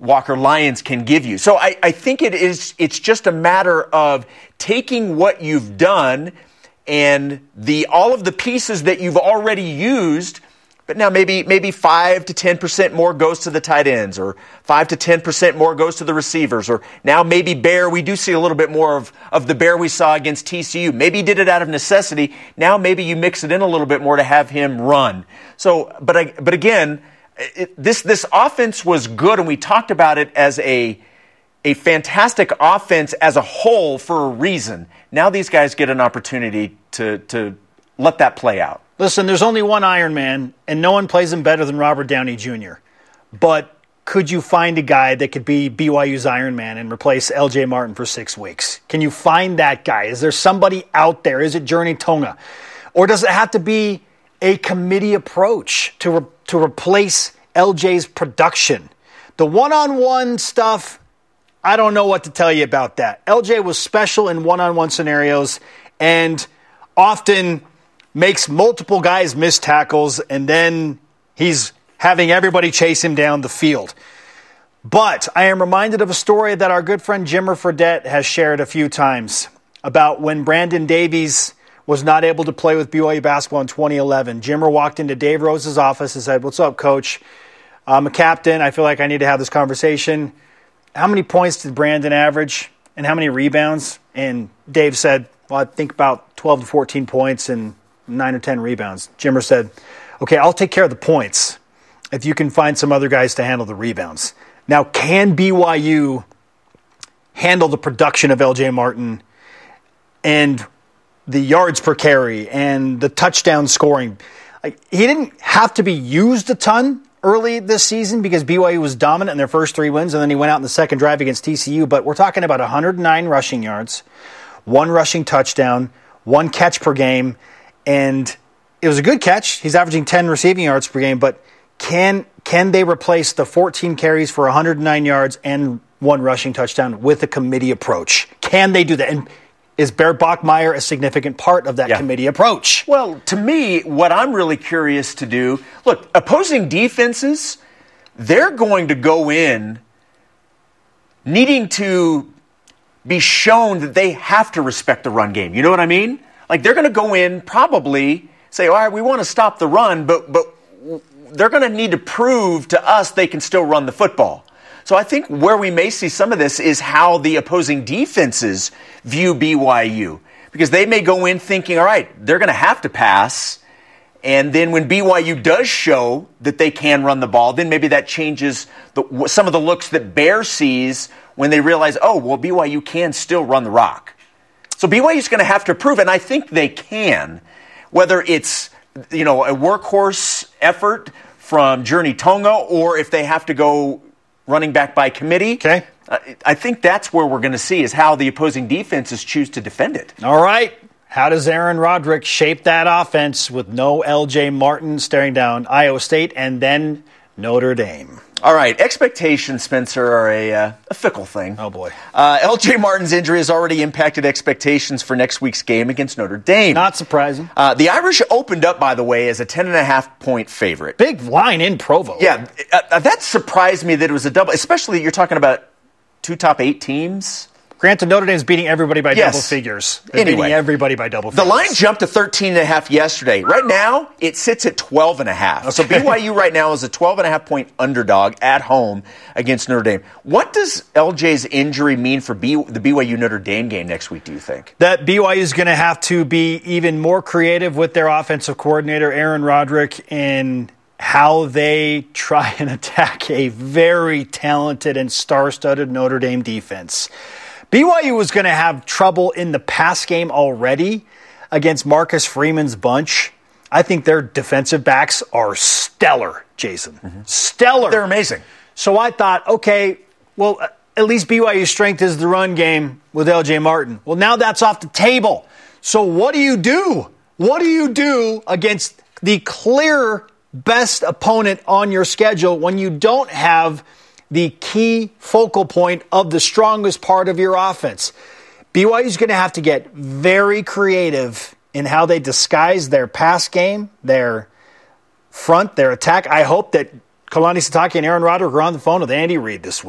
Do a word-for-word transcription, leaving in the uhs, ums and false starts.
Walker Lyons can give you. So I, I think it is, it's just a matter of taking what you've done and the all of the pieces that you've already used, but now maybe maybe five to ten percent more goes to the tight ends, or five to ten percent more goes to the receivers, or now maybe Bear, we do see a little bit more of, of the Bear we saw against T C U. Maybe he did it out of necessity. Now maybe you mix it in a little bit more to have him run. So, but I, but again, it, this this offense was good, and we talked about it as a a fantastic offense as a whole for a reason. Now these guys get an opportunity to to let that play out. Listen, there's only one Iron Man, and no one plays him better than Robert Downey Junior But could you find a guy that could be B Y U's Iron Man and replace L J Martin for six weeks? Can you find that guy? Is there somebody out there? Is it Journey Tonga? Or does it have to be a committee approach to re- to replace L J's production? The one-on-one stuff, I don't know what to tell you about that. L J was special in one-on-one scenarios and often makes multiple guys miss tackles, and then he's having everybody chase him down the field. But I am reminded of a story that our good friend Jimmer Fredette has shared a few times about when Brandon Davies was not able to play with B Y U basketball in twenty eleven. Jimmer walked into Dave Rose's office and said, "What's up, Coach? I'm a captain. I feel like I need to have this conversation. How many points did Brandon average and how many rebounds?" And Dave said, "Well, I think about twelve to fourteen points and nine or ten rebounds." Jimmer said, "Okay, I'll take care of the points if you can find some other guys to handle the rebounds." Now, can B Y U handle the production of L J Martin and the yards per carry and the touchdown scoring? Like, he didn't have to be used a ton early this season because B Y U was dominant in their first three wins, and then he went out in the second drive against T C U. But we're talking about one hundred nine rushing yards, one rushing touchdown, one catch per game, and it was a good catch. He's averaging ten receiving yards per game, but can can they replace the fourteen carries for one hundred nine yards and one rushing touchdown with a committee approach? Can they do that? And is Bear Bachmeier a significant part of that yeah. committee approach? Well, to me, what I'm really curious to do, look, opposing defenses, they're going to go in needing to be shown that they have to respect the run game. You know what I mean? Like, they're going to go in probably say, all right, we want to stop the run, but but they're going to need to prove to us they can still run the football. So I think where we may see some of this is how the opposing defenses view B Y U. Because they may go in thinking, all right, they're going to have to pass. And then when B Y U does show that they can run the ball, then maybe that changes the, some of the looks that Bear sees when they realize, oh, well, B Y U can still run the rock. So B Y U's going to have to prove, and I think they can, whether it's, you know, a workhorse effort from Journey Tonga or if they have to go running back by committee. Okay. I think that's where we're going to see is how the opposing defenses choose to defend it. All right. How does Aaron Roderick shape that offense with no L J Martin staring down Iowa State and then Notre Dame? All right, expectations, Spencer, are a, uh, a fickle thing. Oh, boy. Uh, L J Martin's injury has already impacted expectations for next week's game against Notre Dame. Not surprising. Uh, the Irish opened up, by the way, as a ten and a half point favorite. Big line in Provo. Yeah, uh, that surprised me that it was a double, especially you're talking about two top eight teams. Granted, Notre Dame's beating everybody by yes. double figures. They're anyway, beating everybody by double figures. The line jumped to thirteen and a half yesterday. Right now, it sits at twelve and a half. Okay. So B Y U right now is a twelve and a half point underdog at home against Notre Dame. What does L J's injury mean for B- the B Y U Notre Dame game next week, do you think? That B Y U is going to have to be even more creative with their offensive coordinator, Aaron Roderick, in how they try and attack a very talented and star-studded Notre Dame defense. B Y U was going to have trouble in the pass game already against Marcus Freeman's bunch. I think their defensive backs are stellar, Jason. Mm-hmm. Stellar. They're amazing. So I thought, okay, well, at least B Y U's strength is the run game with L J Martin. Well, now that's off the table. So what do you do? What do you do against the clear best opponent on your schedule when you don't have the key focal point of the strongest part of your offense? B Y U's going to have to get very creative in how they disguise their pass game, their front, their attack. I hope that Kalani Sitake and Aaron Roderick are on the phone with Andy Reid this week.